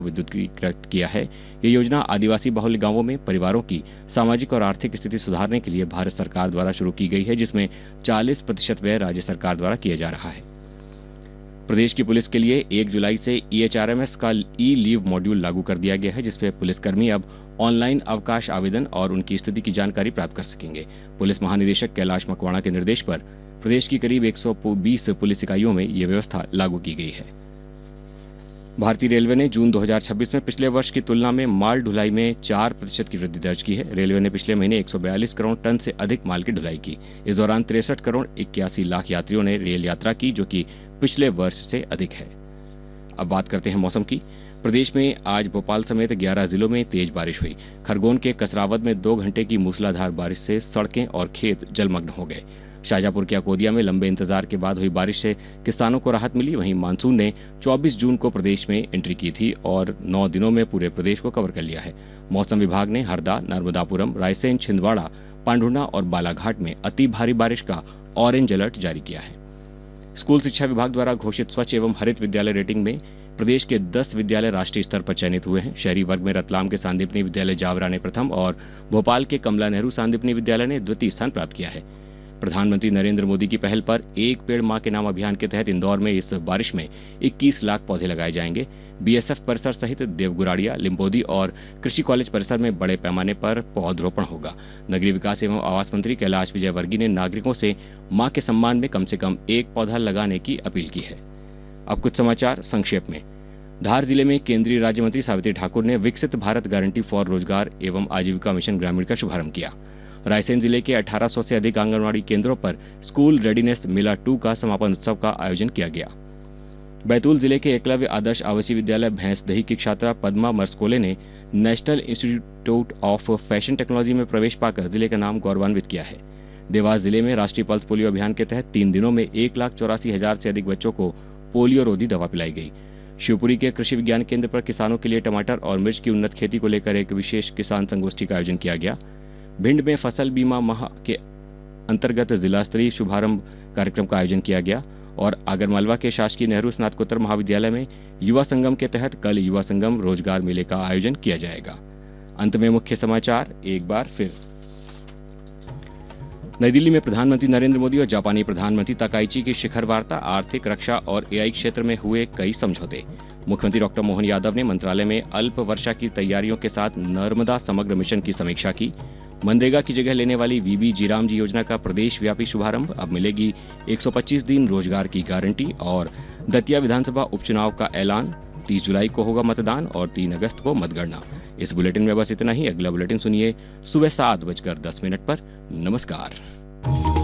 विद्युतीकृत किया है। ये योजना आदिवासी बहुल गांवों में परिवारों की सामाजिक और आर्थिक स्थिति सुधारने के लिए भारत सरकार द्वारा शुरू की गई है, जिसमें 40% व्यय राज्य सरकार द्वारा किया जा रहा है। प्रदेश की पुलिस के लिए 1 जुलाई से EHRMS का ई लीव मॉड्यूल लागू कर दिया गया है, जिसमें पुलिसकर्मी अब ऑनलाइन अवकाश आवेदन और उनकी स्थिति की जानकारी प्राप्त कर सकेंगे। पुलिस महानिदेशक कैलाश मकवाणा के निर्देश पर प्रदेश की करीब 120 पुलिस इकाइयों में यह व्यवस्था लागू की गई है। भारतीय रेलवे ने जून 2026 में पिछले वर्ष की तुलना में माल ढुलाई में 4% की वृद्धि दर्ज की है। रेलवे ने पिछले महीने 142 करोड़ टन से अधिक माल की ढुलाई की। इस दौरान 63 करोड़ 81 लाख यात्रियों ने रेल यात्रा की, जो कि पिछले वर्ष से अधिक है। अब बात करते हैं मौसम की। प्रदेश में आज भोपाल समेत 11 जिलों में तेज बारिश हुई। खरगोन के कसरावद में 2 घंटे की मूसलाधार बारिश से सड़कें और खेत जलमग्न हो गए। शाजापुर के अकोदिया में लंबे इंतजार के बाद हुई बारिश से किसानों को राहत मिली। वहीं मानसून ने 24 जून को प्रदेश में एंट्री की थी और 9 दिनों में पूरे प्रदेश को कवर कर लिया है। मौसम विभाग ने हरदा, नर्मदापुरम, रायसेन, छिंदवाड़ा, पांढुर्णा और बालाघाट में अति भारी बारिश का ऑरेंज अलर्ट जारी किया है। स्कूल शिक्षा विभाग द्वारा घोषित स्वच्छ एवं हरित विद्यालय रेटिंग में प्रदेश के 10 विद्यालय राष्ट्रीय स्तर पर चयनित हुए हैं। शहरी वर्ग में रतलाम के सांदीपनी विद्यालय जावरा ने प्रथम और भोपाल के कमला नेहरू सांदीपनी विद्यालय ने द्वितीय स्थान प्राप्त किया है। प्रधानमंत्री नरेंद्र मोदी की पहल पर एक पेड़ मां के नाम अभियान के तहत इंदौर में इस बारिश में 21 लाख पौधे लगाए जाएंगे। BSF परिसर सहित देवगुराड़िया, लिम्पोदी और कृषि कॉलेज परिसर में बड़े पैमाने पर पौधरोपण होगा। नगरीय विकास एवं आवास मंत्री कैलाश विजयवर्गीय ने नागरिकों से मां के सम्मान में कम से कम एक पौधा लगाने की अपील की है। अब कुछ समाचार संक्षेप में। धार जिले में केंद्रीय राज्य मंत्री सावित्री ठाकुर ने विकसित भारत गारंटी फॉर रोजगार एवं आजीविका मिशन ग्रामीण का शुभारंभ किया। रायसेन जिले के 1800 से अधिक आंगनवाड़ी केंद्रों पर स्कूल रेडीनेस मेला 2 का समापन उत्सव का आयोजन किया गया। बैतूल जिले के एकलव्य आदर्श आवासीय विद्यालय भैंसदही की छात्रा पद्मा मर्सकोले ने national institute of fashion technology में प्रवेश पाकर जिले का नाम गौरवान्वित किया है। देवास जिले में राष्ट्रीय पल्स पोलियो अभियान के तहत 3 दिनों में 1,84,000 से अधिक बच्चों को पोलियो रोधी दवा पिलाई गई। शिवपुरी के कृषि विज्ञान केंद्र पर किसानों के लिए टमाटर और मिर्च की उन्नत खेती को लेकर एक विशेष किसान संगोष्ठी का आयोजन किया गया। भिंड में फसल बीमा माह के अंतर्गत जिला स्तरीय शुभारंभ कार्यक्रम का आयोजन किया गया और आगरमालवा के शासकीय नेहरू स्नातकोत्तर महाविद्यालय में युवा संगम के तहत कल युवा संगम रोजगार मेले का आयोजन किया जाएगा। अंत में मुख्य समाचार एक बार फिर। नई दिल्ली में प्रधानमंत्री नरेंद्र मोदी और जापानी प्रधानमंत्री ताकाइची की शिखर वार्ता, आर्थिक, रक्षा और AI क्षेत्र में हुए कई समझौते। मुख्यमंत्री डॉक्टर मोहन यादव ने मंत्रालय में अल्प वर्षा की तैयारियों के साथ नर्मदा समग्र मिशन की समीक्षा की। मनरेगा की जगह लेने वाली VB जीरामजी योजना का प्रदेश व्यापी शुभारंभ, अब मिलेगी 125 दिन रोजगार की गारंटी। और दतिया विधानसभा उपचुनाव का ऐलान, 30 जुलाई को होगा मतदान और 3 अगस्त को मतगणना। इस बुलेटिन में बस इतना ही। अगला बुलेटिन सुनिए सुबह 7:10 पर। नमस्कार।